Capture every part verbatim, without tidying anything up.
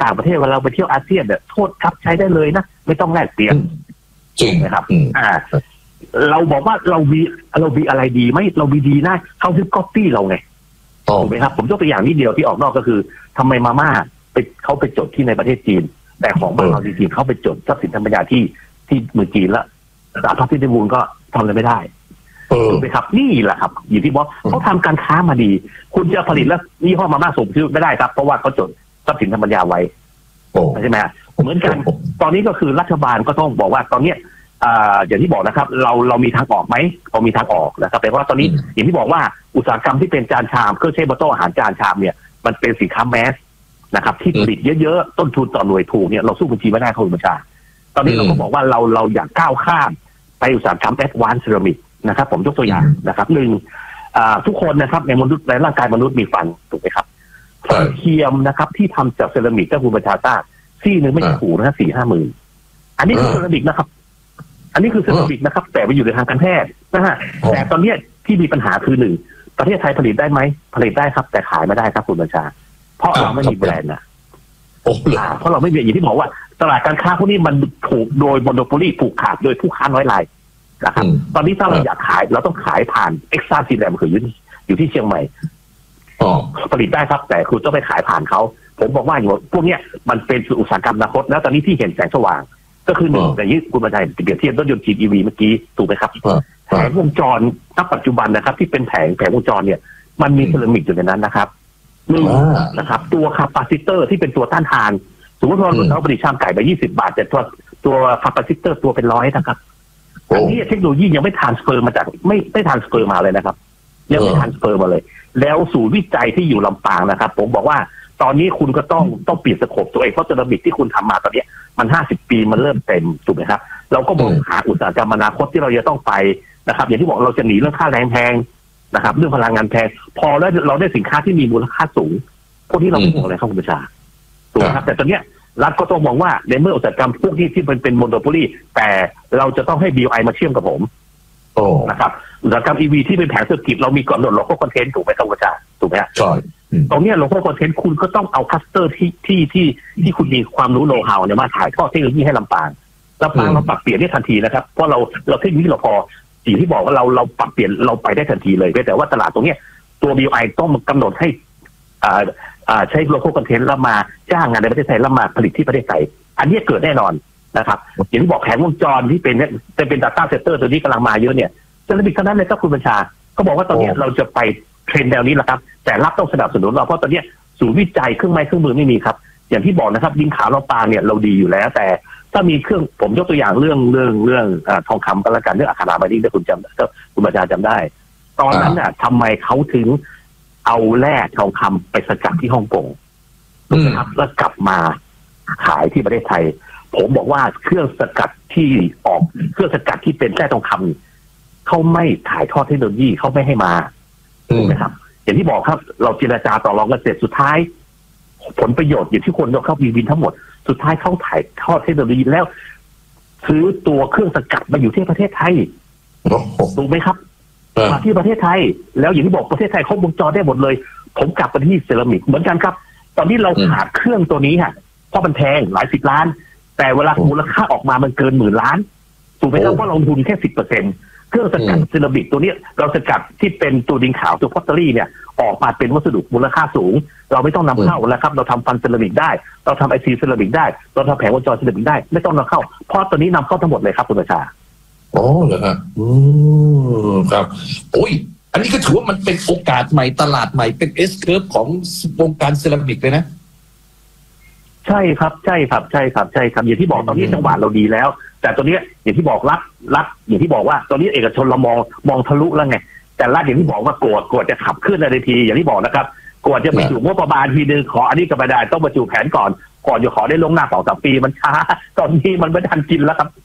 ต่างประเทศเวลาเราไปเที่ยวอาเซียนเนี่ยโทษครับใช้ได้เลยนะไม่ต้องแลกเปลี่ยนจริงนะครับอ่าเราบอกว่าเรามีเรามีอะไรดีไหมเรามีดีนะเขาซื้อก๊อปปี้เราไงถูกไหมครับผมยกตัวอย่างนิดเดียวที่ออกนอกก็คือทำไมมาม่าไปเขาไปจดที่ในประเทศจีนแต่ของบ้านเราจริงๆเขาไปจดทรัพย์สินทางปัญญาที่ที่เมืองจีนแล้วสหภาพที่ได้มูลก็ทำอะไรไม่ได้ถูกไหมครับนี่แหละครับอยู่ที่บอกเขาทำการค้ามาดีคุณจะผลิตแล้วยี่ห้อมาม่าส่งซื้อไม่ได้ครับเพราะว่าเขาจดทรัพย์สินทางปัญญาไว้ใช่ไหมเหมือนกันตอนนี้ก็คือรัฐบาลก็ต้องบอกว่าตอนเนี้ยอย่างที่บอกนะครับเราเรามีทางออกไหมเรามีทางออกนะครับแต่ว่าตอนนี้อย่างที่บอกว่าอุตสาหกรรมที่เป็นจานชามเครื่องใช้บนโต๊ะอาหารจานชามเนี่ยมันเป็นสินค้าแมสนะครับที่ผลิตเยอะๆต้นทุนต่อหน่วยถูกเนี่ยเราสู้บัญชีไม่ได้เขาบัญชาตอนนี้เราก็บอกว่าเราเราอยากก้าวข้ามไปอุตสาหกรรมแอดวานซ์เซรามิกนะครับผมยกตัวอย่างนะครับหนึ่งทุกคนนะครับในมนุษย์ในร่างกายมนุษย์มีฟันถูกไหมครับฟันเทียมนะครับที่ทำจากเซรามิกถ้าคุณบัญชาทราบซี่หนึ่งไม่ใช่ถูกนะสี่ห้าหมื่นอันนี้คือเซรามิกนะครับอันนี้คือเซรามิกนะครับแต่ไปอยู่ในทางการแพทย์นะฮะแต่ตอนนี้ที่มีปัญหาคือหนึ่งประเทศไทยผลิตได้ไหมผลิตได้ครับแต่ขายไม่ได้ครับคุณบัญชาเพราะเราไม่มีแบรนด์นะเพราะเราไม่มีอย่างที่บอกว่าตลาดการค้าพวกนี้มันถูกโดยโมโนโพลีผูกขาดโดยผู้ค้าน้อยรายนะครับตอนนี้ถ้าเราอยากขายเราต้องขายผ่านเอ็กซ่าซีแลมคืออยู่ที่อยู่ที่เชียงใหม่ผลิตได้ครับแต่คุณต้องไปขายผ่านเขาผมบอกว่าอย่างพวกนี้มันเป็นอุตสาหกรรมอนาคตแล้วตอนนี้ที่เห็นแสงสว่างก็คือหนึ่งอย่างที่คุณบรรยายเปรียบเทียบรถยนต์ จี อี วี เมื่อกี้ถูกไหมครับแผงวงจรณปัจจุบันนะครับที่เป็นแผงแผงวงจรเนี่ยมันมีเซรามิกอยู่ในนั้นนะครับหนึ่งนะครับตัวคาปาซิเตอร์ที่เป็นตัวต้านทานสมมติว่าเราผลิตชามไก่ไปยี่สิบบาทแต่ตัวตัวคาปาซิเตอร์ตัวเป็นร้อยนะครับอันนี้เทคโนโลยียังไม่ทรานสเฟอร์มาจากไม่ไม่ทรานสเฟอร์มาเลยนะครับยังไม่ทรานสเฟอร์มาเลยแล้วศูนย์วิจัยที่อยู่ลำปางนะครับผมบอกว่าตอนนี้คุณก็ต้องต้องเปลี่ยนสโคปตัวเองเพราะเซรามิกที่คุณทำมาตอนนี้มันห้าสิบปีมันเริ่มเต็มถูกไหมครับเราก็มองหาอุตสาหกรรมอนาคตที่เราจะต้องไปนะครับอย่างที่บอกเราจะหนีเรื่องค่าแรงแพงนะครับเรื่องพลังงานแพงพอแล้วเราได้สินค้าที่มีมูลค่าสูงพวกที่เราไม่ห่วงอะไรครับคุณประชาถูกไหมครับแต่ตอนเนี้ยรัฐก็ต้องมองว่าในเมื่ออุตสาหกรรมพวกที่ที่มันเป็นโมโนโพลีแต่เราจะต้องให้ บี โอ ไอ มาเชื่อมกับผมนะครับอุตสาหกรรม อี วี ที่เป็นแผงเศรษฐกิจเรามีกำหนดโลโก้คอนเทนต์ถูกไหมครับคุณประชาถูกไหมใช่ตรงนี้โลโก้คอนเทนต์คุณก็ต้องเอาคัสเตอร์ที่ที่ที่ที่คุณมีความรู้โน้ตฮาวเนี่ยมาถ่ายทอดเทคโนโลยีให้ลำปางลำปางเราปรับเปลี่ยนได้ทันทีนะครับเพราะเราเราเทคโนโลยีเราพอสิ่งที่บอกว่าเราเราปรับเปลี่ยนเราไปได้ทันทีเลยแต่ว่าตลาดตรงนี้ตัว บี โอ ไอ ต้องกำหนดให้อ่าอ่าใช้โลโก้คอนเทนต์แล้วมาจ้างงานในประเทศไทยแล้วมาผลิตที่ประเทศไทยอันนี้เกิดแน่นอนนะครับอย่างที่บอกแผงวงจรที่เป็นเป็นเป็น data center ตัวนี้กำลังมาเยอะเนี่ยเซรามิกเท่านั้นเลยครับคุณบัญชาก็บอกว่าตอนนี้เราจะไปเทรนด์แนวนี้แหละครับแต่รัฐต้องสนับสนุนเราเพราะตอนนี้ศูนย์วิจัยเครื่องไม้เครื่องมือไม่มีครับอย่างที่บอกนะครับดินขาวเราปางเนี่ยเราดีอยู่แล้วแต่ถ้ามีเครื่องผมยกตัวอย่างเรื่องเรื่องเรื่องทองคำกันละกันเรื่องอัคราบดีถ้าคุณจำคุณบัญชาจำได้ตอนนั้นน่ะทำไมเขาถึงเอาแร่ทองคำไปสกัดที่ฮ่องกงนะครับแล้วกลับมาขายที่ประเทศไทยผมบอกว่าเครื่องสกัดที่ออกเครื่องสกัดที่เป็นแร่ทองคำเขาไม่ถ่ายทอดเทคโนโลยีเขาไม่ให้มาถูกไหมครับอย่างที่บอกครับเราเจรจาต่อรองกันเสร็จสุดท้ายผลประโยชน์อย่างที่คนยกเข้าวีวินทั้งหมดสุดท้ายเขาถ่ายทอดเทคโนโลยีแล้วซื้อตัวเครื่องสกัดมาอยู่ที่ประเทศไทยถูกไหมครับมาที่ประเทศไทยแล้วอย่างที่บอกประเทศไทยเขาวงจรได้หมดเลยผมกลับไปที่เซรามิกเหมือนกันครับตอนนี้เราขาดเครื่องตัวนี้ฮะเพราะมันแพงหลายสิบล้านแต่เวลามูลค่าออกมามันเกินหมื่นล้านถูกไหมครับเพราะเราลงทุนแค่สิบเปอร์เซ็นต์เครื่องสกัดเซรามิกตัวนี้เราสกัดที่เป็นตัวดินขาวตัวพอตเตอรี่เนี่ยออกมาเป็นวัสดุมูลค่าสูงเราไม่ต้องนำเข้าแล้วครับเราทำฟันเซรามิกได้เราทำไอซีเซรามิกได้เราทำแผงวงจรเซรามิกได้ไม่ต้องนำเข้าเพราะตัวนี้นำเข้าทั้งหมดเลยครับคุณประชาอ๋อเหรอครับอืมครับโอ้ยอันนี้ก็ถือว่ามันเป็นโอกาสใหม่ตลาดใหม่เป็น S curve ของวงการเซรามิกเลยนะใช่ครับใช่ครับใช่ครับใช่ครับอย่างที่บอกตอนนี้จังหวะเราดีแล้วแต่ตัวนี้อย่างที่บอกรัฐรัฐอย่างที่บอกว่าตอนนี้เอกชนเรามองมองทะลุแล้วไงแต่รัฐอย่างที่บอกว่าโกรธโกรธจะขับเคลื่อนในทีอย่างที่บอกนะครับโกรธจะไปจู่งบประมาณทีนึงขออันนี้ก็ไม่ได้ต้องมาจู่แผนก่อนก่อนจะขอได้ลงหน้าสองสามปีมันช้าตอนนี้มันไม่ทันกินแล้วครับ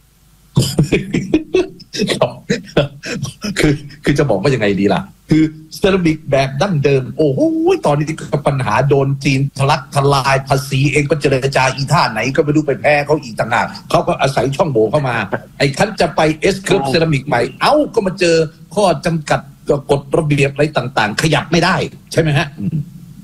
คือคือจะบอกว่ายังไงดีล่ะคือเซรามิกแบบดั้งเดิมโอ้โหตอนนี้ก็ปัญหาโดนจีนทะลักทลายภาษีเองก็เจรจาอีท่าไหนก็ไม่รู้ไปแพ้เขาอีกต่างหากเขาก็อาศัยช่องโหว่เข้ามาไอ้คันจะไปเอสเคิร์ฟเซรามิกใหม่เอ้าก็มาเจอข้อจำกัดกฎระเบียบอะไรต่างๆขยับไม่ได้ใช่ไหมฮะ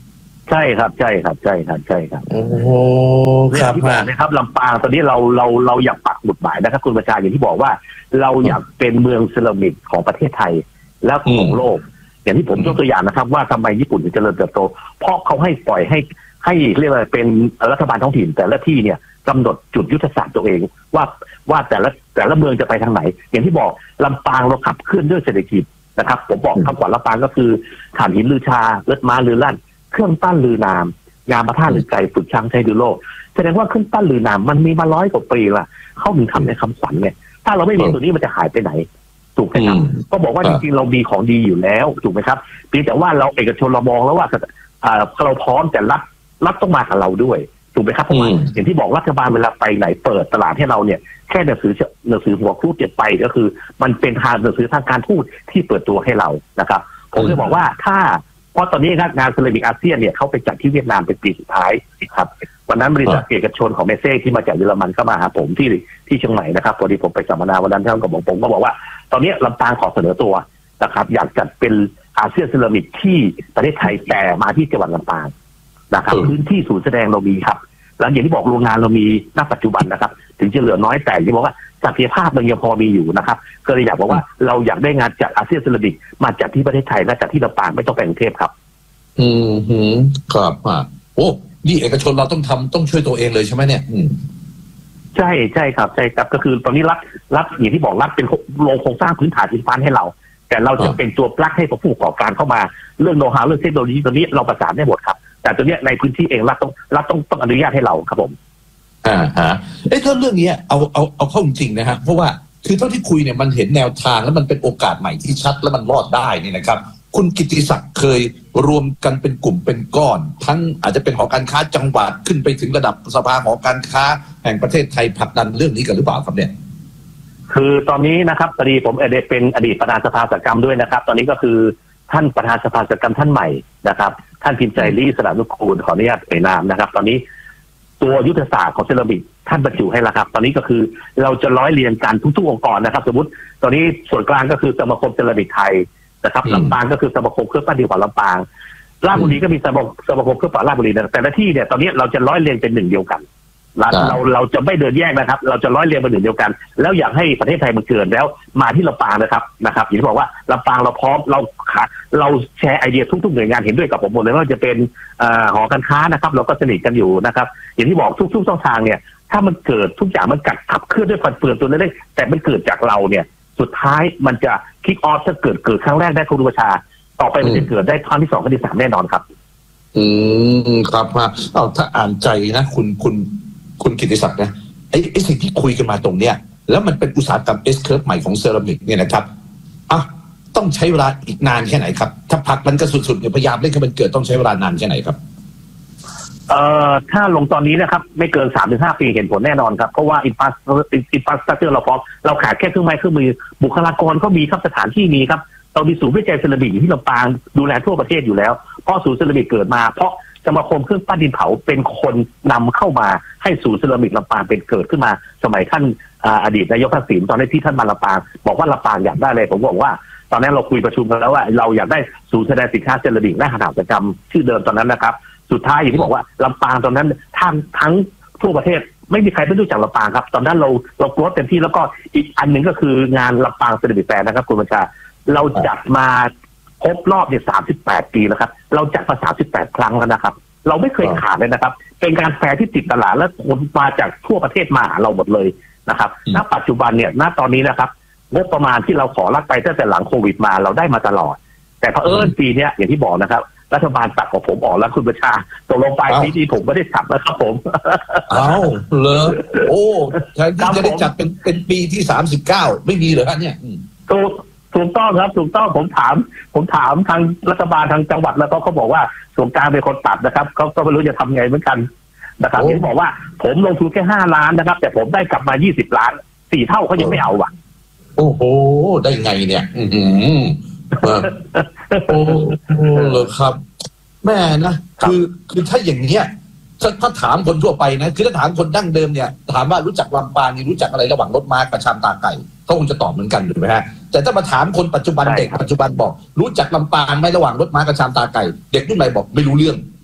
ใช่ครับใช่ครับใช่ครับใช่ครับโอ้โหครับที่บอกนะครับลำปางตอนนี้เราเราเราอยากปักหมุดหมายนะครับคุณประชาอย่างที่บอกว่าเราอยากเป็นเมืองเซรามิกของประเทศไทยและของโลกอย่างที่ผมยกตัวอย่างนะครับว่าทำไมญี่ปุ่นถึงเจริญเติบโตเพราะเขาให้ปล่อยให้ให้เรียกว่าเป็นรัฐบาลท้องถิ่นแต่ละที่เนี่ยกำหนดจุดยุทธศาสตร์ตัวเองว่าว่าแต่ละแต่ละเมืองจะไปทางไหนอย่างที่บอกลำปางเราขับเคลื่อนด้วยเศรษฐกิจนะครับผมบอกคำขวัญลำปางก็คือถ่านหินลือชาเลือดม้าลือลั่นเครื่องปั้นลือนามยามาท่าลือไก่ฝึกช้างใช้ดูโลกแสดงว่าเครื่องปั้นลือนามมันมีมาร้อยกว่าปีละเขาถึงทำในคำขวัญเนี่ยถ้าเราไม่มีตัวนี้มันจะหายไปไหนถูกไหมครับก็บอกว่าจริงๆเรามีของดีอยู่แล้วถูกไหมครับเพียงแต่ว่าเราเอกชนเรามองแล้วว่าเราพร้อมแต่รัฐรัฐต้องมากับเราด้วยถูกไหมครับเพราะว่าอย่างที่บอกรัฐบาลเวลาไปไหนเปิดตลาดให้เราเนี่ยแค่หนังสือหนังสือหัวครูเจ็ดไปก็คือมันเป็นทางหนังสือทางการทูตที่เปิดตัวให้เรานะครับผมจะบอกว่าถ้าเพราะตอนนี้งานเซรามิกอาเซียนเนี่ยเขาไปจัดที่เวียดนามเป็นปีสุดท้ายครับวันนั้นบริษัทเอกชนของเมเซ่ที่มาจากเยอรมันก็มาหาผมที่ที่เชียงใหม่นะครับพอดีผมไปสัมมนาวันนั้นท่านก็บอกผมก็บอกว่าตอนนี้ลำปางขอเสนอตัวนะครับอยากจัดเป็นอาเซียนเซรามิกที่ประเทศไทยแต่มาที่จังหวัดลำปางนะครับพื้นที่ศูนย์แสดงเรามีครับแล้วอย่างที่บอกโรงงานเรามีณปัจจุบันนะครับถึงจะเหลือน้อยแต่ที่บอกว่าศักยภาพมันยังพอมีอยู่นะครับก็เลยอยากบอกว่าเราอยากได้งานจากอาเซียนเซรามิกมาจากที่ประเทศไทยและจากที่ลำปางไม่ต้องไปกรุงเทพครับอืมหืมครับอ่าโอ้นี่เอกชนเราต้องทำต้องช่วยตัวเองเลยใช่ไหมเนี่ยอืมใช่ใช่ครับใช่ครับก็คือตอนนี้รัฐรัฐอย่างที่บอกรัฐเป็นโรงโครงสร้างพื้นฐานพื้นฐานให้เราแต่เราจะเป็นตัวปลั๊กให้ผู้ประกอบการเข้ามาเรื่องโน้ตฮาวเรื่องเทคโนโลยีตัวนี้เราประสานได้หมดครับแต่ตัวเนี้ยในพื้นที่เองรัฐต้องรัฐต้องต้องอนุญาตให้เราครับผมอ่าฮะเอ้ถ้าเรื่องนี้เอาเอาเอาเข้าจริงนะฮะเพราะว่าคือเท่าที่คุยเนี่ยมันเห็นแนวทางแล้วมันเป็นโอกาสใหม่ที่ชัดแล้วมันรอดได้นี่นะครับคุณกิตติศักดิ์เคยรวมกันเป็นกลุ่มเป็นก้อนทั้งอาจจะเป็นหอการค้าจังหวัดขึ้นไปถึงระดับสภาหอการค้าแห่งประเทศไทยผลักดันเรื่องนี้กันหรือเปล่าครับเนี่ยคือตอนนี้นะครับพอดีผมเอเดเป็นอดีตประธานสภาอุตสาหกรรมด้วยนะครับตอนนี้ก็คือท่านประธานสภาอุตสาหกรรมท่านใหม่นะครับท่านพิมพ์ใจลีสระนุกูลขออนุญาตเอ่ยนามนะครับตอนนี้ตัวยุทธศาสตร์ของเซรามิกท่านบรรจุให้แล้วครับตอนนี้ก็คือเราจะร้อยเรียงกันทุกๆองค์กรนะครับสมมติตอนนี้ส่วนกลางก็คือสมาคมเซรามิกไทยนะครับลำปางก็คือสมาคมเครื่องปั้นดินเผาลำปางราชบุรีก็มีสมาคมสมาคมเครื่องปั้นราชบุรีนะแต่ละที่เนี่ยตอนนี้เราจะร้อยเรียงเป็นหนึ่งเดียวกันเราเราจะไม่เดินแยกนะครับเราจะร้อยเรียงเป็นหนึ่งเดียวกันแล้วอยากให้ประเทศไทยมันเกิดแล้วมาที่ลำปางนะครับนะครับอย่างที่บอกว่าลำปางเราพร้อมเราเราแชร์ไอเดียทุกๆหน่วยงานเห็นด้วยกับผมหมดเลยว่าจะเป็นหอการค้านะครับเราก็สนิทกันอยู่นะครับอย่างที่บอกทุกๆช่องทางเนี่ยถ้ามันเกิดทุกอย่างมันกัดขับเคลื่อนด้วยฟันเฟืองตัวเล็กๆแต่มันเกิดจากเราเนี่ยสุดท้ายมันจะคิกออฟถ้าเกิดเกิดครั้งแรกได้คุณประชาต่อไปมันจะเกิดได้ครั้งที่สองครั้งที่สามแน่นอนครับอืมครับฮะเอาถ้าอ่านใจนะคุณคุณคุณกิตติศักดิ์นะไอ้ไอ้สิ่งที่คุยกันมาตรงเนี้ยแล้วมันเป็นอุตสาหกรรม S curve ใหม่ของเซรามิกเนี่ยนะครับอ่ะต้องใช้เวลาอีกนานแค่ไหนครับถ้าผลักมันก็สุดๆเนี่ยพยายามเล่นให้มันเกิดต้องใช้เวลานานแค่ไหนครับเอ่อถ้าลงตอนนี้นะครับไม่เกิน สามถึงห้า ปีเห็นผลแน่นอนครับเพราะว่าอินฟราอินฟราสตรัคเจอร์เราพร้อมเราขาดแค่เครื่องไม้เครื่องมือบุคลากรก็มีครับสถานที่มีครับเรามีศูนย์วิจัยเซรามิกอยู่ที่ลำปางดูแลทั่วประเทศอยู่แล้วเพราะศูนย์เซรามิกเกิดมาเพราะสมาคมเครื่องปั้นดินเผาเป็นคนนำเข้ามาให้ศูนย์เซรามิกลำปางเป็นเกิดขึ้นมาสมัยท่านอดีตนายกทักษิณตอนนี้ที่ท่านมาลำปางบอกว่าลำปางอยากได้เลยผมบอกว่าตอนนั้นเราคุยประชุมกันแล้วว่าเราอยากได้ศูนย์แสดงสินค้าเซรามิกและหัตถกรรมชื่อเดิมตอนนั้นนะครับสุดท้ายอย่างที่บอกว่าลำปางตอนนั้นทั้งทั้งทั่วประเทศไม่มีใครไม่รู้จักลำปางครับตอนนั้นเราเราโกรธเต็มที่แล้วก็อีกอันหนึ่งก็คืองานลำปางเซรามิกแฟร์นะครับคุณบัญชาเราจัดมาครบรอบเนี่ยสามสิบแปดปีแล้วครับเราจัดมาสามสิบแปดครั้งแล้วนะครับเราไม่เคยขาดเลยนะครับเป็นการแฟร์ที่ติดตลาดและคนมาจากทั่วประเทศมาหาเราหมดเลยนะครับณปัจจุบันเนี่ยณตอนนี้นะครับงบประมาณที่เราขอรักไปตั้งแต่หลังโควิดมาเราได้มาตลอดแต่เผอิญปีนี้อย่างที่บอกนะครับรัฐบาลตัดของผมออกแล้วคุณประชาตกลงไปปีนี้ผมไม่ได้จัดนะครับผมอ้าวเลยโอ้แทนที่จะได้จัดเป็นเป็นปีที่สามสิบเก้าไม่มีเหรอครับเนี่ยถูกถูกต้องครับถูกต้องผมถามผมถามทางรัฐบาลทางจังหวัดแล้วก็เขาบอกว่าส่วนกลางเป็นคนตัดนะครับเขาก็ไม่รู้จะทำไงเหมือนกันนะครับเห็นบอกว่าผมลงทุนแค่ห้าล้านนะครับแต่ผมได้กลับมายี่สิบล้านสี่เท่าเขายังไม่เอาว่ะโอ้โหได้ไงเนี่ยอือโอ้โหเลยครับแม่นะคือคือถ้าอย่างเนี้ยถ้าถามคนทั่วไปนะคือถ้าถามคนดั้งเดิมเนี่ยถามว่ารู้จักลำปางนี่รู้จักอะไรระหว่างรถม้ากับชามตาไก่เขาคงจะตอบเหมือนกันถูกไหมฮะแต่ถ้ามาถามคนปัจจุบันเด็กปัจจุบันบอกรู้จักลำปางไหมระหว่างรถม้ากับชามตาไก่เด็กรุ่นใหม่บอกไม่รู้เรื่อง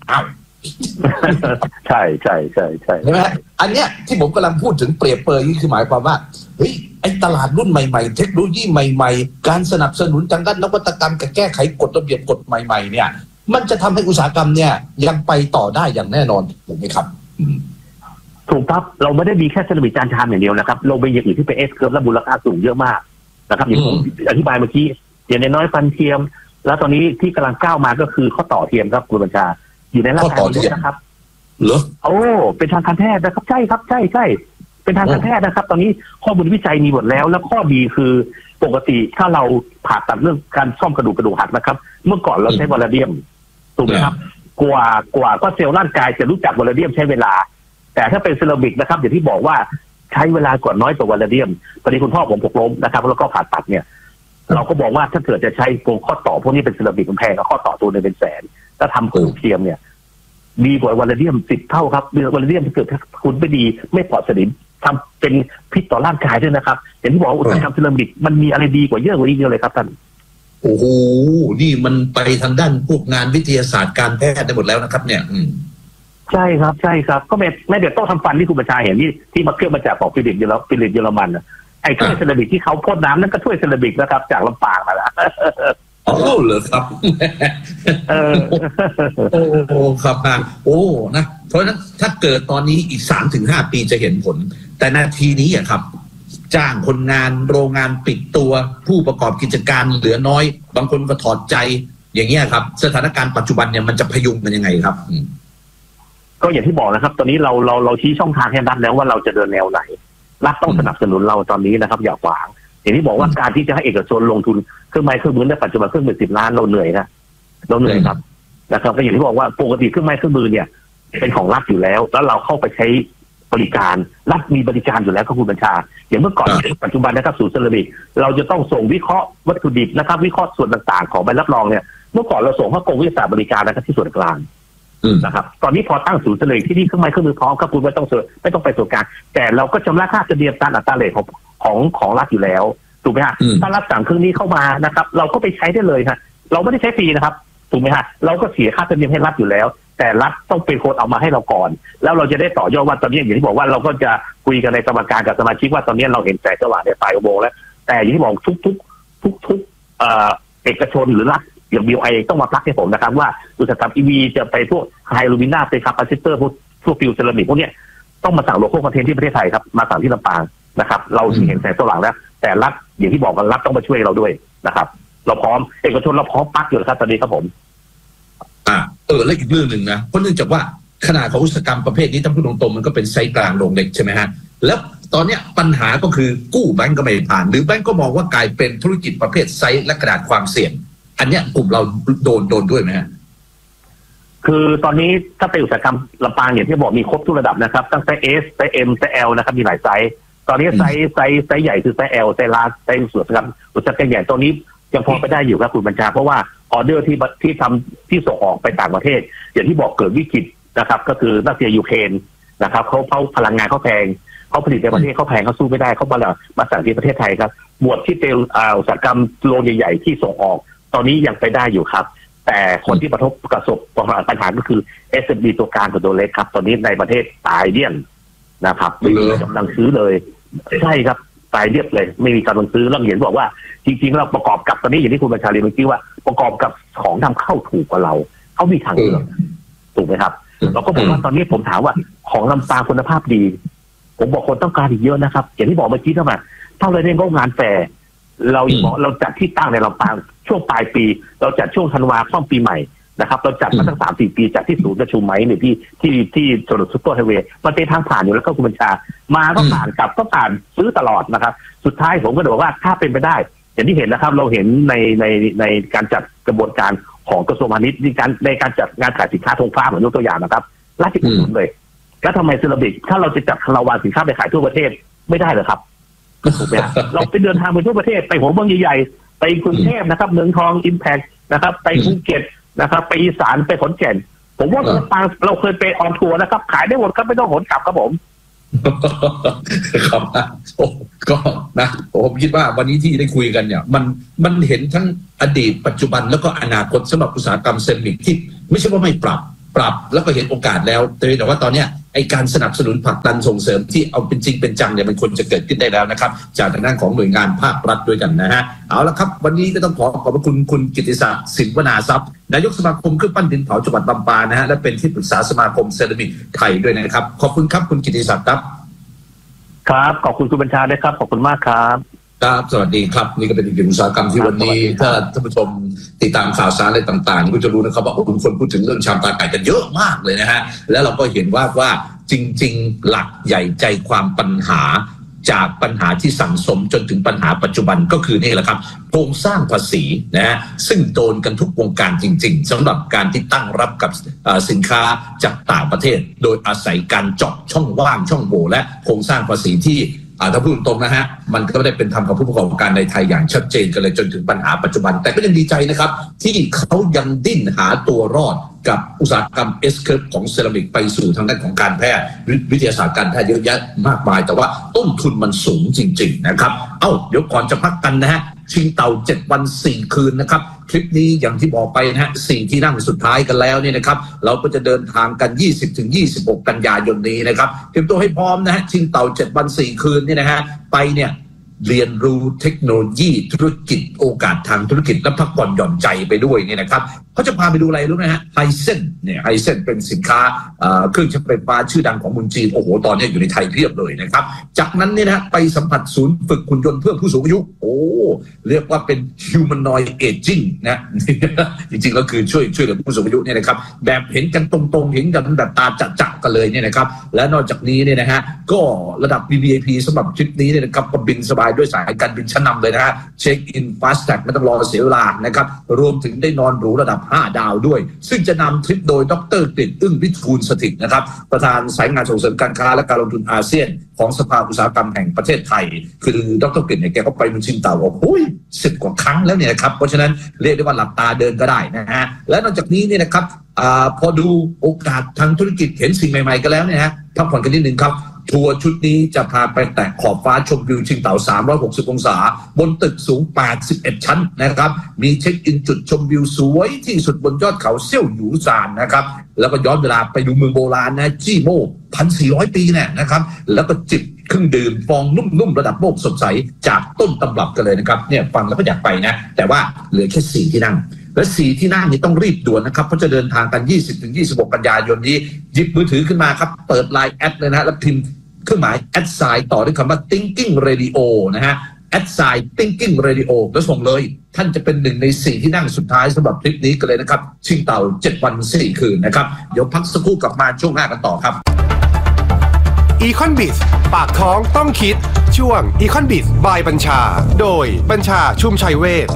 อ้าวใช่ใช่ใช่ใช่ใช่ไหมอันเนี้ยที่ผมกำลังพูดถึงเปรียบเปรยนี่คือหมายความว่าเฮ้ยไอ้ตลาดรุ่นใหม่ๆเทคโนโลยีใหม่ๆการสนับสนุนทางด้านนวัตกรรมกับแก้ไขกฎระเบียบกฎใหม่ๆเนี่ยมันจะทำให้อุตสาหกรรมเนี่ยยังไปต่อได้อย่างแน่นอนถูกไหมครับถูกครับเราไม่ได้มีแค่เซรามิกจานชามอย่างเดียวนะครับเราไปอย่างอื่นที่เป็นเอสเคิร์ฟและมูลค่าสูงเยอะมากนะครับอย่างผมอธิบายเมื่อกี้อย่างน้อยฟันเทียมแล้วตอนนี้ที่กำลังก้าวมาก็คือข้อต่อเทียมครับคุณบัญชาอยู่ในร่างกายมนุษย์นะครับเหรอโอ้เป็นทางการแพทย์นะครับใช่ครับใช่ใช่เป็นทางการแพทย์นะครับตอนนี้ข้อมูลวิจัยมีหมดแล้วแล้วข้อดีคือปกติถ้าเราผ่าตัดเรื่องการซ่อมกระดูกกระดูกหักนะครับเมื่อก่อนเราใช้วอลลาเดียมถูกไหมครับกว่ากว่าก็เซลล์ร่างกายจะรู้จักวอลลาเดียมใช้เวลาแต่ถ้าเป็นเซรามิกนะครับอย่างที่บอกว่าใช้เวลากว่าน้อยกว่าวอลลาเดียมตอนนี้คุณพ่อผมหกล้มนะครับแล้วก็ผ่าตัดเนี่ยเราก็บอกว่าถ้าเกิดจะใช้โครงข้อต่อพวกนี้เป็นเซรามิกมันแพงข้อต่อตัวนึงเป็นแสนถ้าทำกระดูกเทียมเนี่ยดีกว่าวอลลาเดียมสิบเท่าครับวอลลาเดียมถ้าเกิดคุณไม่ดีไม่ปลอดสนิมทำเป็นพิษต่อร่างกายด้วยนะครับอย่างที่บอกอุตสาหกรรมเซรามิกมันมีอะไรดีกว่าเยอะกว่านี้เยอะเลยครับท่านโอ้โหนี่มันไปทางด้านพวกงานวิทยาศาสตร์การแพทย์ได้หมดแล้วนะครับเนี่ยใช่ครับใช่ครับก็แม้แม้แต่โต๊ะทำฟันที่คุณประชาเห็นที่ที่มาเครื่องมาจากของฟิลิปเยอรฟิลิปเยอรมันไอ้ถ้วยเซรามิกที่เขาพ่นน้ำนั่นก็ถ้วยเซรามิกนะครับจากลำปางมาแล้วอ๋อเหรอครับเออโอ้ครับโอ้นะเพราะฉะนั้นถ้าเกิดตอนนี้อีกสามถึงห้าปีจะเห็นผลแต่นาทีนี้อะครับจ้างคนงานโรงงานปิดตัวผู้ประกอบกิจการเหลือน้อยบางคนก็ถอดใจอย่างเงี้ยครับสถานการณ์ปัจจุบันเนี่ยมันจะพยุงมันยังไงครับก็อย่างที่บอกนะครับตอนนี้เราเราเราชี้ช่องทางให้รัฐแล้วว่าเราจะเดินแนวไหนรัฐต้องสนับสนุนเราตอนนี้นะครับอย่าขวางอย่างที่บอกว่าการที่จะให้เอกชนลงทุนเครื่องไม้เครื่องมือในปัจจุบันเครื่องมือสิบล้านเราเหนื่อยนะเราเหนื่อยครับนะครับก็อย่างที่บอกว่าปกติเครื่องไม้เครื่องมือเนี่ยเป็นของรัฐอยู่แล้วแล้วเราเข้าไปใช้บริการรัฐมีบริการอยู่แล้วครับคุณบัญชาอย่างเมื่อก่อนปัจจุบันนะครับศูนย์เซรามิกเราจะต้องส่งวิเคราะห์วัตถุดิบนะครับวิเคราะห์ส่วนต่างๆของใบรับรองเนี่ยเมื่อก่อนเราส่งเข้ากรมวิทยาศาสตร์บริการนะครับที่ส่วนกลางนะครับตอนนี้พอตั้งศูนย์เซรามิกที่นี่เครื่องไม้เครื่องมือพร้อมครับคุณไม่ต้องไม่ต้องไปส่วนกลางแต่เราก็ชำระค่าเฉลี่ยตามอัตราเรทของของของรัฐอยู่แล้วถูกไหมฮะถ้ารัฐสั่งเครื่องนี้เข้ามานะครับเราก็ไปใช้ได้เลยฮะเราไม่ได้ใช้ฟรีนะครับถูกไหมฮะเราก็เสียค่าธรรมเนียมให้รัฐอยู่แล้วแต่รัฐต้องเป็นคนเอามาให้เราก่อนแล้วเราจะได้ต่อยอดว่าตอนนี้อย่างที่บอกว่าเราก็จะคุยกันในสมการกับสมาชิกว่าตอนนี้เราเห็นแสงสว่างในปลายอุโมงค์แล้วแต่อย่างที่บอกทุกทุกทุกทุกเอ่อเอกชนหรือรัฐอย่าง บี โอ ไอ ต้องมาพลักให้ผมนะครับว่าอุตสาหกรรม อี วี จะไปพวกไฮลูมิน่าเป็นคาปาซิเตอร์พวกพวกฟิวเซรามิกพวกนี้ต้องมาสั่งโลโก้คอนเทนต์ที่ประเทศไทยครับมาสั่งที่ลำปางนะครับเราเห็นแสงสว่างแล้วแต่รัฐอย่างที่บอกกันรัฐต้องมาช่วยเราด้วยนะครับเราพร้อมเอกชนเราพร้อมปักอยู่ครับตอนนี้ครับผมอ่าเออและอีกเรื่องหนึ่งนะเพราะเนื่องจากว่าขนาดของอุตสาหกรรมประเภทนี้ถ้าพูดตรงๆมันก็เป็นไซส์กลางโรงเล็กใช่ไหมฮะแล้วตอนเนี้ยปัญหาก็คือกู้แบงก์ก็ไม่ผ่านหรือแบงก์ก็มองว่ากลายเป็นธุรกิจประเภทไซส์และขนาดความเสี่ยงอันเนี้ยกลุ่มเราโดนโดนด้วยไหมฮะคือตอนนี้ถ้าเป็นอุตสาหกรรมลำปางอย่างที่บอกมีครบทุกระดับนะครับตั้งแต่ S ไซส์ M ไซส์ L นะครับมีหลายไซส์ตอนนี้ไซส์ไซส์ไซส์ใหญ่คือไซส์ L ไซส์ลาร์จไซส์ส่วนครับอุตสาหกรรมใหญ่ตอนนี้ยังพอไปได้อยู่ครับคุณบัญชาเพราะว่าออเดอร์ที่ที่ทำที่ส่งออกไปต่างประเทศอย่างที่บอกเกิดวิกฤตนะครับก็คือรัสเซียยูเครนนะครับเขาเขาพลังงานเขาแพงเขาผลิตในประเทศเขาแพงเขาสู้ไม่ได้เขามามาสั่งที่ประเทศไทยครับบวกที่เป็นอุตสาหกรรมโรงใหญ่ๆที่ส่งออกตอนนี้ยังไปได้อยู่ครับแต่คนที่ประทบกระทบปัญหาก็คือ เอส เอ็ม บี ตัวกลางกับตัวเล็กครับตอนนี้ในประเทศตายเดี่ยนนะครับไม่มีกำลังซื้อเลยใช่ครับตายเรียบเลยไม่มีกำลังซื้อแล้วเห็นบอกว่าจริงๆเราประกอบกับตอนนี้อย่างที่คุณบัญชาเรียนเมื่อกี้ว่าประกอบกับของนำเข้าถูกกว่าเราเขามีทางเลือกถูกไหมครับเราก็บอกว่าตอนนี้ผมถามว่าของลำปางคุณภาพดีผมบอกคนต้องการอีกเยอะนะครับอย่างที่บอกเมื่อกี้ถ้ามาถ้าเราเล่นงานแฟร์เราบอกเราจัดที่ตั้งในลำปางช่วงปลายปีเราจัดช่วงธันวาคมปีใหม่นะครับเราจัดมาตั้งสามสี่ปีจัดที่ศูนย์ประชุมไหมเนี่ยที่ที่ที่ถนนซุปเปอร์ไฮเวย์มันเป็นทางผ่านอยู่แล้วก็คุณบัญชามาก็ผ่านกลับก็ผ่านซื้อตลอดนะครับสุดท้ายผมก็บอกว่าถ้าเป็นไปได้อย่างที่เห็นนะครับเราเห็นในในในการจัดกระบวนการของกระทรวงพาณิชย์ในการในการจัดงานขายสินค้าธงฟ้าเหมือนยกตัวอย่างนะครับราชกุลเลยแล้วทำไมเซรามิกถ้าเราจะจัดคาราวานสินค้าไปขายทั่วประเทศไม่ได้เหรอครับถูกไหมเราไปเดินทางไปทั่วประเทศไปหัวเมืองใหญ่ๆไปกรุงเทพนะครับเมืองทองอิมแพคนะครับไปภูเก็ตนะครับไปอีสานไปขอนแก่นผมว่าเราเคยไปออนทัวร์นะครับขายได้หมดครับไม่ต้องหนกลับครับผมครับโอ้ก็นะผมคิดว่าวันนี้ที่ได้คุยกันเนี่ยมันมันเห็นทั้งอดีตปัจจุบันแล้วก็อนาคตสำหรับอุตสาหกรรมเซรามิกที่ไม่ใช่ว่าไม่ปรับปรับแล้วก็เห็นโอกาสแล้วแต่ว่าตอนนี้ไอการสนับสนุนผลักดันส่งเสริมที่เอาเป็นจริงเป็นจังเนี่ยมันควรจะเกิดขึ้นได้แล้วนะครับจากทางด้านของหน่วยงานภาครัฐด้วยกันนะฮะเอาละครับวันนี้ก็ต้องขอขอบพระคุณคุณกิตติศักดิ์สินวนาทรัพย์นายกสมาคมเครื่องปั้นดินเผาจังหวัดลำปางนะฮะและเป็นที่ปรึกษาสมาคมเซรามิกไทยด้วยนะครับขอบคุณครับคุณกิตติศักดิ์ครับครับขอบคุณคุณบัญชาด้วยครับขอบคุณมากครับครับสวัสดีครับนี่ก็เป็นอีกหนึ่งอุตสาหกรรมที่วันนี้ถ้าท่านผู้ชมติดตามข่าวสารอะไรต่างๆก็จะรู้นะครับว่าคนพูดถึงเรื่องชามตาไก่กันเยอะมากเลยนะฮะแล้วเราก็เห็นว่าว่าจริงๆหลักใหญ่ใจความปัญหาจากปัญหาที่สั่งสมจนถึงปัญหาปัจจุบันก็คือนี่แหละครับโครงสร้างภาษีนะฮะซึ่งโดนกันทุกวงการจริงๆสำหรับการที่ตั้งรับกับสินค้าจากต่างประเทศโดยอาศัยการเจาะช่องว่างช่องโหว่และโครงสร้างภาษีที่ถ้าพูดตรงนะฮะมันก็ไม่ได้เป็นธรรมกับผู้ประกอบการในไทยอย่างชัดเจนกันเลยจนถึงปัญหาปัจจุบันแต่ก็ยังดีใจนะครับที่เขายังดิ้นหาตัวรอดกับอุตสาหกรรม S curve ของเซรามิกไปสู่ทางด้านของการแพทย์วิทยาศาสตร์การแพทย์เยอะแยะมากมายแต่ว่าต้นทุนมันสูงจริงๆนะครับเอ้าเดี๋ยวก่อนจะพักกันนะฮะชิงเต่าเจ็ดวันสี่คืนนะครับคลิปนี้อย่างที่บอกไปนะฮะสี่ที่นั่งสุดท้ายกันแล้วเนี่ยนะครับเราก็จะเดินทางกัน ยี่สิบถึงยี่สิบหก กันยายนนี้นะครับเตรียมตัวให้พร้อมนะฮะชิงเต่าเจ็ดวันสี่คืนเนี่ยนะฮะไปเนี่ยเรียนรู้เทคโนโลยีธุรกิจโอกาสทางธุรกิจและพักผ่อนหย่อนใจไปด้วยเนี่ยนะครับเขาจะพาไปดูอะไรรู้ไหมฮะไฮเซนเนี่ยไฮเซนเป็นสินค้าเครื่องใช้ไฟฟ้าชื่อดังของเมืองจีนโอ้โหตอนนี้อยู่ในไทยเพียบเลยนะครับจากนั้นเนี่ยนะไปสัมผัสศูนย์ฝึกหุ่นยนต์เพื่อผู้สูงอายุโอ้เรียกว่าเป็น humanoid aging นะจริงๆก็คือช่วยช่วยเหลือผู้สูงอายุเนี่ยนะครับแบบเห็นกันตรงๆเห็นกันแบบตาจัดๆกันเลยเนี่ยนะครับและนอกจากนี้เนี่ยนะฮะก็ระดับ วี วี ไอ พี สำหรับทริปนี้เนี่ยนะครับก็บินสบายด้วยสายการบินชั้นนำเลยนะฮะเช็คอินฟาสต์แท็กไม่ต้องรอเสียเวลานะครับรวมถึงได้นอนหรูระดับห้าดาวด้วยซึ่งจะนำทริปโดยดร.กฤษอึ้งวิทูลสถิตนะครับประธานสายงานส่งเสริมการค้าและการลงทุนอาเซียนของสภาอุตสาหกรรมแห่งประเทศไทยคือดร.กฤษเนี่ยแกก็ไปเมืองชิงเต่าโอ้ยสิบกว่าครั้งแล้วเนี่ยนะครับเพราะฉะนั้นเรียกได้ว่าหลับตาเดินก็ได้นะฮะและนอกจากนี้เนี่ยนะครับอ่าพอดูโอกาสทางธุรกิจเห็นสิ่งใหม่ๆกันแล้วเนี่ยฮะพักผ่อนกันนิดนึงครับทัวร์ชุดนี้จะพาไปแตะขอบฟ้าชมวิวชิงเต่าสามร้อยหกสิบองศาบนตึกสูงแปดสิบเอ็ดชั้นนะครับมีเช็คอินจุดชมวิวสวยที่สุดบนยอดเขาเซี่ยวหยูซานนะครับแล้วก็ย้อนเวลาไปดูเมืองโบราณนะจี้โม่ หนึ่งพันสี่ร้อย ปีเนี่ยนะครับแล้วก็จิบเครื่องดื่มฟองนุ่มๆระดับโลกสดใสจากต้นตำรับกันเลยนะครับเนี่ยฟังแล้วก็อยากไปนะแต่ว่าเหลือแค่สี่ที่นั่งและสี่ที่นั่งนี้ต้องรีบด่วนนะครับเพราะจะเดินทางกัน ยี่สิบถึงยี่สิบหก กันยายนนี้หยิบมือถือขึ้นมาครับเปิด ไลน์ แอดเลยนะแล้วพิมพ์เครื่องหมายแอดไซน์ต่อด้วยคำว่า thinking radio นะฮะแอดไซน์ thinking radio แล้วส่งเลยท่านจะเป็นหนึ่งในสี่ที่นั่งสุดท้ายสำหรับทริปนี้กันเลยนะครับชิงเต่าเจ็ดวันสี่คืนนะครับเดี๋ยวพักสักครู่กลับมาช่วงหน้ากันต่อครับ Econ Biz ปากท้องต้องคิดช่วง Econ Biz by บัญชาโดยบัญชาชุมชัยเวช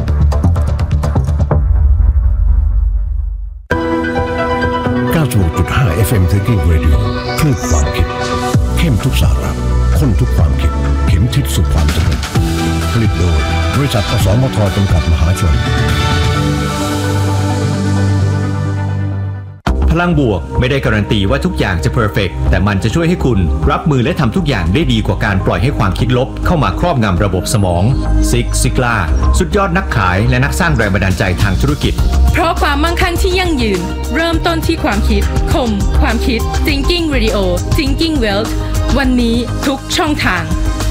เก้าสิบหกจุดห้า เอฟ เอ็ม Thinking Radio คลื่นความคิดเข้มทุกสาระข้นทุกความคิดเข็มทิศสู่ความสำเร็จผลิตโดยบริษัทอสมทจำกัดมหาชนพลังบวกไม่ได้การันตีว่าทุกอย่างจะเพอร์เฟกต์แต่มันจะช่วยให้คุณรับมือและทำทุกอย่างได้ดีกว่าการปล่อยให้ความคิดลบเข้ามาครอบงำระบบสมองซิกซิกล่าสุดยอดนักขายและนักสร้างแรงบันดาลใจทางธุรกิจเพราะความมั่งคั่งที่ยั่งยืนเริ่มต้นที่ความคิดคมความคิด Thinking Radio Thinking Wealth วันนี้ทุกช่องทาง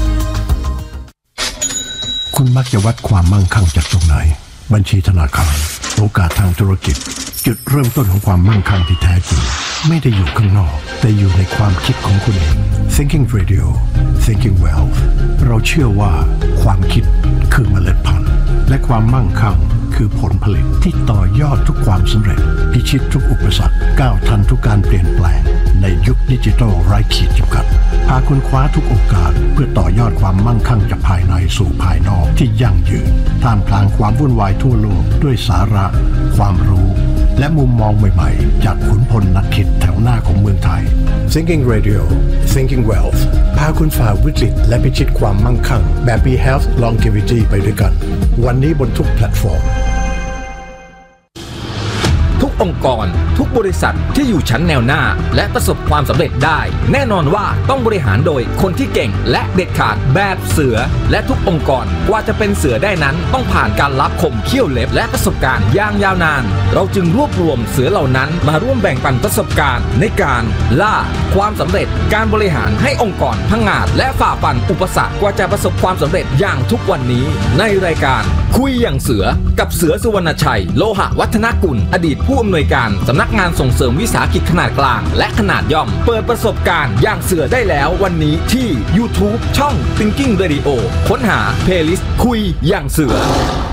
คุณมักจะวัดความมั่งคั่งจากตรงไหนบัญชีธนาคารโอกาสทางธุรกิจจุดเริ่มต้นของความมั่งคั่งที่แท้จริงไม่ได้อยู่ข้างนอกแต่อยู่ในความคิดของคุณเอง Thinking Radio Thinking Wealth เราเชื่อว่าความคิดคือเมล็ดพันธุ์และความมั่งคั่งคือผลผลิตที่ต่อยอดทุกความสำเร็จพิชิตทุกอุปสรรคก้าวทันทุกการเปลี่ยนแปลงในยุคดิจิทัลไร้ขีดจำกัดพาคุณคว้าทุกโอกาสเพื่อต่อยอดความมั่งคั่งจากภายในสู่ภายนอกที่ยั่งยืนท่ามกลางความวุ่นวายทั่วโลกด้วยสาระความรู้และมุมมองใหม่ๆจากขุนพลนักคิดแถวหน้าของเมืองไทย Thinking Radio Thinking Wealth พาคุณฝ่าวิกฤตและพิชิตความมั่งคั่งแบบ Be Health Longevity ไปด้วยกันวันนี้บนทุกแพลตฟอร์มทุกโอองค์กรทุกบริษัทที่อยู่ชั้นแนวหน้าและประสบความสำเร็จได้แน่นอนว่าต้องบริหารโดยคนที่เก่งและเด็ดขาดแบบเสือและทุกองค์กรกว่าจะเป็นเสือได้นั้นต้องผ่านการลับคมเขี้ยวเล็บและประสบการณ์อย่างยาวนานเราจึงรวบรวมเสือเหล่านั้นมาร่วมแบ่งปันประสบการณ์ในการล่าความสำเร็จการบริหารให้องค์กรพังงาดและฝ่าฟันอุปสรรคกว่าจะประสบความสำเร็จอย่างทุกวันนี้ในรายการคุยอย่างเสือกับเสือสุวรรณชัยโลหะวัฒนกุลอดีตผู้อำนวยการสำนักงานส่งเสริมวิสาหกิจขนาดกลางและขนาดย่อมเปิดประสบการณ์อย่างเสือได้แล้ววันนี้ที่ YouTube ช่อง Thinking Radio ค้นหาเพลย์ลิสต์คุยอย่างเสือ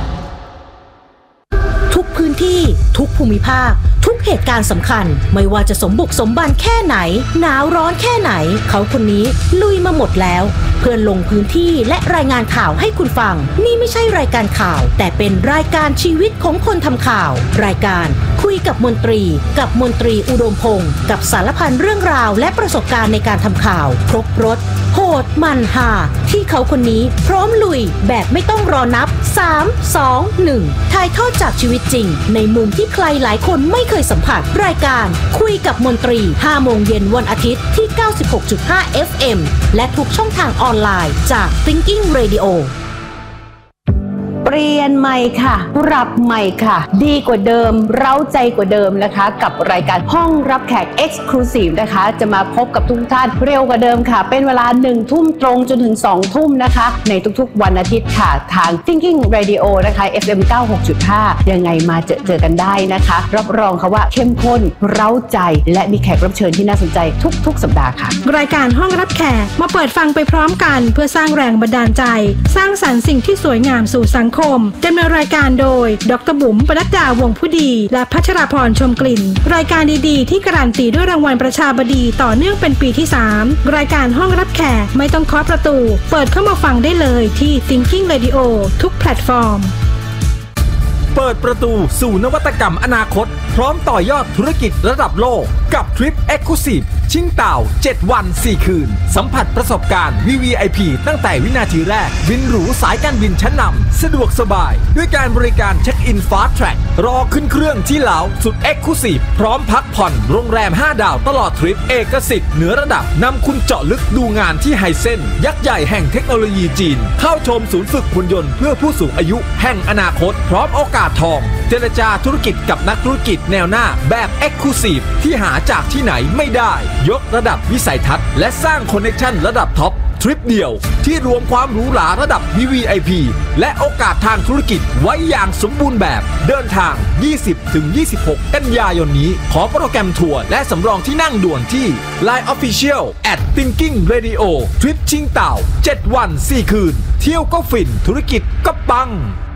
ทุกพื้นที่ทุกภูมิภาคทุกเหตุการณ์สำคัญไม่ว่าจะสมบุกสมบันแค่ไหนหนาวร้อนแค่ไหนเขาคนนี้ลุยมาหมดแล้วเพื่อลงพื้นที่และรายงานข่าวให้คุณฟังนี่ไม่ใช่รายการข่าวแต่เป็นรายการชีวิตของคนทำข่าวรายการคุยกับมนตรีกับมนตรีอุดมพงศ์กับสารพันเรื่องราวและประสบการณ์ในการทำข่าวครบรสโหดมันหาที่เขาคนนี้พร้อมลุยแบบไม่ต้องรอนับสาม สอง หนึ่งถ่ายทอดจากชีวิตจริงในมุมที่ใครหลายคนไม่เคยสัมผัสรายการคุยกับมนตรีห้าโมงเย็นวันอาทิตย์ที่ เก้าสิบหกจุดห้า เอฟ เอ็ม และทุกช่องทางออนไลน์จาก Thinking Radioเปลี่ยนใหม่ค่ะปรับใหม่ค่ะดีกว่าเดิมเร้าใจกว่าเดิมนะคะกับรายการห้องรับแขก Exclusive นะคะจะมาพบกับทุกท่านเร็วกว่าเดิมค่ะเป็นเวลาหนึ่งทุ่มตรงจนถึงสองทุ่มนะคะในทุกๆวันอาทิตย์ค่ะทาง Thinking Radio นะคะ เอฟ เอ็ม เก้าสิบหกจุดห้า ยังไงมาเจอเจอกันได้นะคะรับรองค่ะว่าเข้มข้นเร้าใจและมีแขกรับเชิญที่น่าสนใจทุกๆสัปดาห์ค่ะรายการห้องรับแขกมาเปิดฟังไปพร้อมกันเพื่อสร้างแรงบันดาลใจสร้างสรรค์สิ่งที่สวยงามสู่สังคมดำเนินรายการโดยดร.บุ๋มปนัดดาวงผู้ดีและพัชราพรชมกลิ่นรายการดีๆที่การันตีด้วยรางวัลประชาบดีต่อเนื่องเป็นปีที่สามรายการห้องรับแขกไม่ต้องเคาะประตูเปิดเข้ามาฟังได้เลยที่ Thinking Radio ทุกแพลตฟอร์มเปิดประตูสู่นวัตกรรมอนาคตพร้อมต่อยอดธุรกิจระดับโลกกับทริป Exclusive ชิงเต่าเจ็ดวันสี่คืนสัมผัสประสบการณ์ วี วี ไอ พี ตั้งแต่วินาทีแรกบินหรูสายการบินชั้นนำสะดวกสบายด้วยการบริการเช็คอิน Fast Track รอขึ้นเครื่องที่เหลาสุด Exclusive พร้อมพักผ่อนโรงแรมห้าดาวตลอดทริปเอกสิทธิ์เหนือระดับนำคุณเจาะลึกดูงานที่ไฮเซ็นยักษ์ใหญ่แห่งเทคโนโลยีจีนเข้าชมศูนย์ฝึกหุ่นยนต์เพื่อผู้สูงอายุแห่งอนาคตพร้อมโอกาสทองเจรจาธุรกิจกับนักธุรกิจแนวหน้าแบบ Exclusive ที่หาจากที่ไหนไม่ได้ยกระดับวิสัยทัศน์และสร้างคอนเนคชั่นระดับท็อปทริปเดียวที่รวมความหรูหราระดับ วี วี ไอ พี และโอกาสทางธุรกิจไว้อย่างสมบูรณ์แบบเดินทาง ยี่สิบถึงยี่สิบหก กันยายนนี้ขอโปรแกรมทัวร์และสำรองที่นั่งด่วนที่ ไลน์ Official แอท Thinking Radio ทริปชิงเต่าเจ็ดวันสี่คืนเที่ยวก็ฟินธุรกิจก็ปัง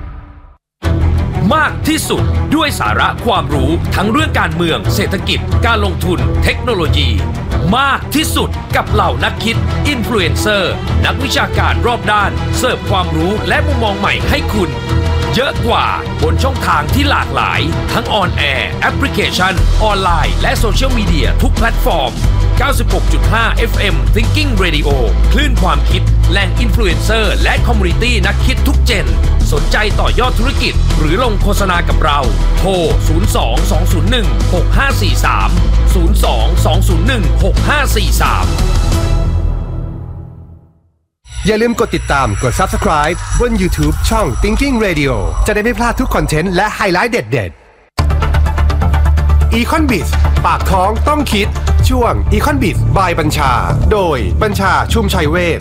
มากที่สุดด้วยสาระความรู้ทั้งเรื่องการเมืองเศรษฐกิจการลงทุนเทคโนโลยีมากที่สุดกับเหล่านักคิดอินฟลูเอนเซอร์นักวิชาการรอบด้านเสิร์ฟความรู้และมุมมองใหม่ให้คุณเยอะกว่าบนช่องทางที่หลากหลายทั้งออนแอร์แอปพลิเคชันออนไลน์และโซเชียลมีเดียทุกแพลตฟอร์ม เก้าสิบหกจุดห้า เอฟ เอ็ม Thinking Radio คลื่นความคิดแหล่งอินฟลูเอนเซอร์และคอมมูนิตี้นักคิดทุกเจนสนใจต่อยอดธุรกิจหรือลงโฆษณากับเราโทรศูนย์ สอง สอง ศูนย์ หนึ่ง หก ห้า สี่ สาม ศูนย์ สอง สอง ศูนย์ หนึ่ง หก ห้า สี่ สามอย่าลืมกดติดตามกด Subscribe บน YouTube ช่อง Thinking Radio จะได้ไม่พลาดทุกคอนเทนต์และไฮไลท์เด็ดๆ Econ-Biz ปากท้องต้องคิดช่วง Econ-Biz by บัญชาโดยบัญชาชุมชัยเวช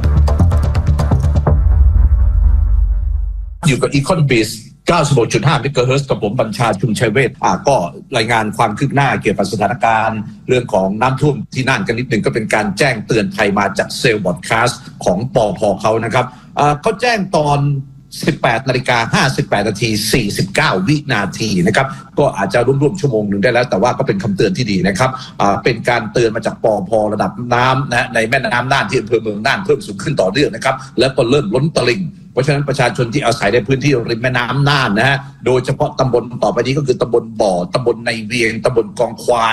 อยู่กับ Econ-Biz เก้าสิบหกจุดห้า เมกะเฮิรตซ์กับผมบัญชาชุมชัยเวชอ่าก็รายงานความคืบหน้าเกี่ยวกับสถานการณ์เรื่องของน้ำท่วมที่น่านกันนิดหนึ่งก็เป็นการแจ้งเตือนภัยมาจากเซลล์บอดคาสต์ของปพเขานะครับอ่าเขาแจ้งตอนสิบแปดนาฬิกาห้าสิบแปดนาทีสี่สิบเก้าวินาทีนะครับก็อาจจะร่วมๆชั่วโมงหนึ่งได้แล้วแต่ว่าก็เป็นคำเตือนที่ดีนะครับอ่าเป็นการเตือนมาจากปพระดับน้ำนะในแม่น้ำน่านที่อำเภอเมืองน่านเพิ่มสูงขึ้นต่อเนื่องนะครับแล้วก็เริ่มล้นตลิ่งเพราะฉะนั้นประชาชนที่อาศัยในพื้นที่ริมแม่น้ำน่านนะฮะโดยเฉพาะตำบลต่อไปนี้ก็คือตำบลบ่อตำบลในเวียงตำบลกองควาย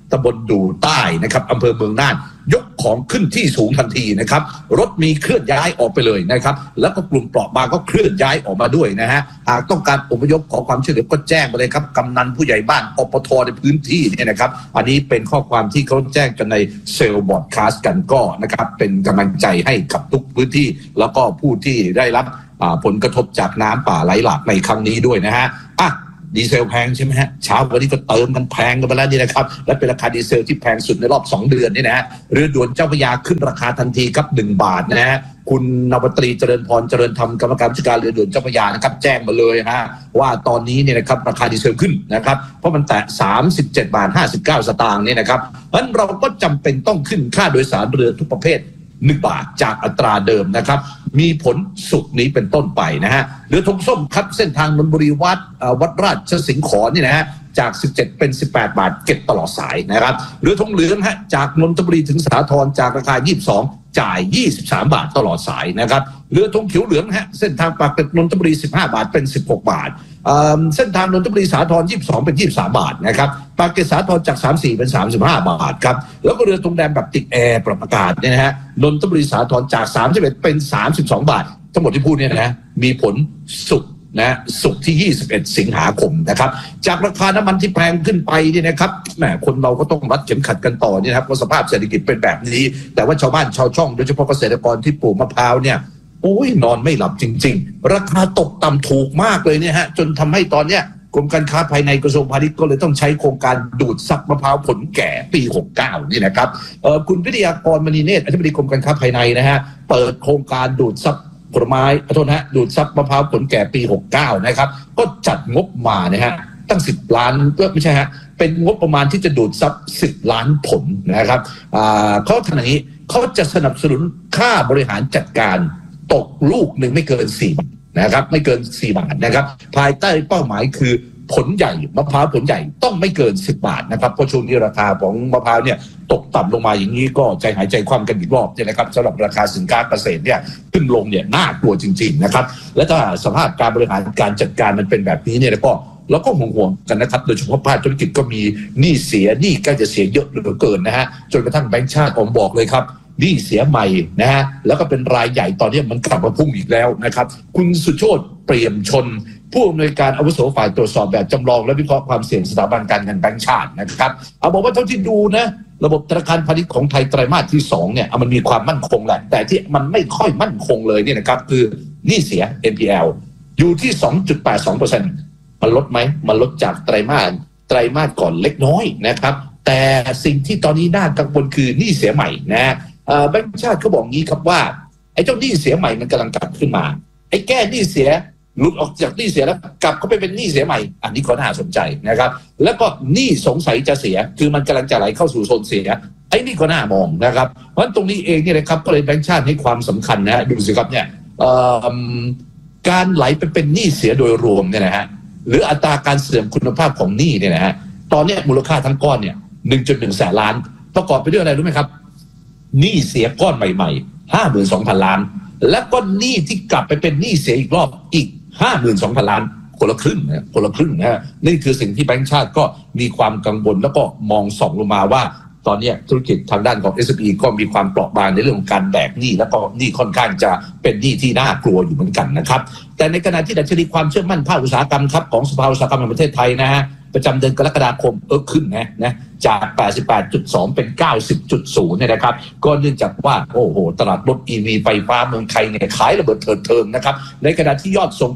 ตำบลดูใต้นะครับอำเภอเมืองน่านยกของขึ้นที่สูงทันทีนะครับรถมีเคลื่อนย้ายออกไปเลยนะครับแล้วก็กลุ่มเปราะบางก็เคลื่อนย้ายออกมาด้วยนะฮะหากต้องการอพยพขอความช่วยเหลือก็แจ้งมาเลยครับกำนันผู้ใหญ่บ้านอปทในพื้นที่เนี่ยนะครับอันนี้เป็นข้อความที่เขาแจ้งกันในเซลล์บอร์ดคาสต์กันก็นะครับเป็นกำลังใจให้กับทุกพื้นที่แล้วก็ผู้ที่ได้รับผลกระทบจากน้ำป่าไหลหลากในครั้งนี้ด้วยนะฮะอ่ะดีเซลแพงใช่ไหมฮะเช้าวันนี้ก็เติมกันแพงกันไปแล้วนี่นะครับและเป็นราคาดีเซลที่แพงสุดในรอบสองเดือนนี่นะฮะเรือด่วนเจ้าพระยาขึ้นราคาทันทีครับหนึ่งบาทนะฮะคุณนวตรีเจริญพรเจริญธรรมกรรมการผู้จัดการเรือด่วนเจ้าพระยานะครับแจ้งมาเลยฮะว่าตอนนี้เนี่ยนะครับราคาดีเซลขึ้นนะครับเพราะมันแตะสามสิบเจ็ดบาทห้าสิบเก้าสตางค์นี่นะครับเพราะฉะนั้นเราก็จำเป็นต้องขึ้นค่าโดยสารเรือทุกประเภทหนึ่งบาทจากอัตราเดิมนะครับมีผลสุกนี้เป็นต้นไปนะฮะเรือธงส้มครับเส้นทางนนทบุรีวัดวัดราชสิงห์ขอนี่นะฮะจากสิบเจ็ดเป็นสิบแปดบาทเก็บตลอดสายนะครับเรือธงเหลืองฮะจากนนทบุรีถึงสาทรจากราคายี่สิบสองจ่ายยี่สิบสามบาทตลอดสายนะครับเรือธงเขียวเหลืองฮะเส้นทางปากเกร็ดนนทบุรีสิบห้าบาทเป็นสิบหกบาทเส้นทางนนทบุรีสาทรยี่สิบสองเป็นยี่สิบสามบาทนะครับปากเกร็ดสาทรจากสามสิบสี่เป็นสามสิบห้าบาทครับแล้วก็เรือธงแดงแบบติดแอร์ปรับอากาศเนี่ยนะฮะนนทบุรีสาทรจากสามสิบเอ็ดเป็นสามสิบสองบาททั้งหมดที่พูดเนี่ยนะมีผลสุกนะสุกที่ยี่สิบเอ็ดสิงหาคมนะครับจากราคาน้ำมันที่แพงขึ้นไปเนี่ยนะครับแหมคนเราก็ต้องรัดเข็มขัดกันต่อเนี่ยครับเพราะสภาพเศรษฐกิจเป็นแบบนี้แต่ว่าชาวบ้านชาวช่องโดยเฉพาะเกษตรกรที่ปลูกมะพร้าวเนี่ยโอ้ยนอนไม่หลับจริงๆราคาตกต่ำถูกมากเลยเนี่ยฮะจนทำให้ตอนเนี้ยกรมการค้าภายในกระทรวงพาณิชย์ก็เลยต้องใช้โครงการดูดซับมะพร้าวผลแก่ปีหกสิบเก้านี่นะครับเอ่อคุณวิทยากรมณีเนตรอธิบดีกรมการค้าภายในนะฮะเปิดโครงการดูดซับผลไม้ขอโทษนะฮะดูดซับมะพร้าวผลแก่ปีหกสิบเก้านะครับก็จัดงบมานะฮะตั้งสิบล้านก็ไม่ใช่ฮะเป็นงบประมาณที่จะดูดซับสิบล้านผลนะครับอ่าเขาทำอย่างนี้เขาจะสนับสนุนค่าบริหารจัดการตกลูกหนึ่งไม่เกินสี่บาทนะครับไม่เกินสี่บาทนะครับภายใต้เป้าหมายคือผลใหญ่มะพร้าวผลใหญ่ต้องไม่เกินสิบบาทนะครับเพราะช่วงนี้ราคาของมะพร้าวเนี่ยตกต่ำลงมาอย่างนี้ก็ใจหายใจคว่ำกันอีกรอบเนี่ยนะครับสำหรับราคาสินค้าเกษตรเนี่ยขึ้นลงเนี่ยน่ากลัวจริงๆนะครับและถ้าสภาพการบริหารการจัดการมันเป็นแบบนี้เนี่ยแล้วก็แล้วก็ห่วงๆกันนะครับโดยเฉพาะภาคธุรกิจก็มีหนี้เสียหนี้ใกล้จะเสียเยอะเหลือเกินนะฮะจนกระทั่งแบงก์ชาติออกบอกเลยครับหนี้เสียใหม่นะฮะแล้วก็เป็นรายใหญ่ตอนนี้มันกลับมาพุ่งอีกแล้วนะครับคุณสุโชติเปี่ยมชนผู้อำนวยการอาวุโสฝ่ายตรวจสอบแบบจำลองและวิเคราะห์ความเสี่ยงสถาบันการเงินแบงก์ชาตินะครับเอาบอกว่าเท่าที่ดูนะระบบธนาคารพาณิชย์ของไทยไตรมาสที่สองเนี่ยมันมีความมั่นคงแหละแต่ที่มันไม่ค่อยมั่นคงเลยเนี่ยนะครับคือหนี้เสีย เอ็น พี แอล อยู่ที่ สองจุดแปดสองเปอร์เซ็นต์ มันลดไหมมันลดจากไตรมาสไตรมาสก่อนเล็กน้อยนะครับแต่สิ่งที่ตอนนี้น่ากังวลคือหนี้เสียใหม่นะแบงก์ชาติเขาบอกงี้ครับว่าไอ้เจ้าหนี้เสียใหม่มันกำลังกลับขึ้นมาไอ้แก้หนี้เสียหลุดออกจากหนี้เสียแล้วกลับเข้าไปเป็นหนี้เสียใหม่อันนี้ก็น่าสนใจนะครับแล้วก็หนี้สงสัยจะเสียคือมันกำลังจะไหลเข้าสู่โซนเสียไอ้นี่ก็น่ามองนะครับเพราะฉะนั้นตรงนี้เองเนี่ยนะครับก็เลยแบงก์ชาติให้ความสำคัญนะฮะดูสิครับเนี่ยการไหลไปเป็นหนี้เสียโดยรวมเนี่ยนะฮะหรืออัตราการเสื่อมคุณภาพของหนี้เนี่ยนะฮะตอนนี้มูลค่าทั้งก้อนเนี่ย หนึ่งจุดหนึ่ง แสนล้านประกอบไปด้วยอะไรรู้ไหมครับหนี้เสียก้อนใหม่ๆ ห้าหมื่นสองพัน ล้านและก็หนี้ที่กลับไปเป็นหนี้เสียอีกรอบอีก ห้าหมื่นสองพัน ล้านคนละครึ่งนะคนละครึ่งนะนี่คือสิ่งที่แบงก์ชาติก็มีความกังวลแล้วก็มองส่องลงมาว่าตอนนี้ธุรกิจทางด้านของ เอส เอ็ม อี ก็มีความเปราะบางในเรื่องของการแบกหนี้แล้วก็หนี้ค่อนข้างจะเป็นหนี้ที่น่ากลัวอยู่เหมือนกันนะครับแต่ในขณะที่ดัชนีความเชื่อมั่นภาคอุตสาหกรรมครับของสภาอุตสาหกรรมแห่งประเทศไทยนะฮะประจำเดือนกรกฎาคมเออขึ้นนะนะจาก แปดสิบแปดจุดสอง เป็น เก้าสิบจุดศูนย์ เนี่ยนะครับก็เนื่องจากว่าโอ้โหตลาดรถ อี วี ไฟฟ้าเมืองไทยเนี่ยขายระเบิดเถิดเทิงนะครับในขณะที่ยอดส่ง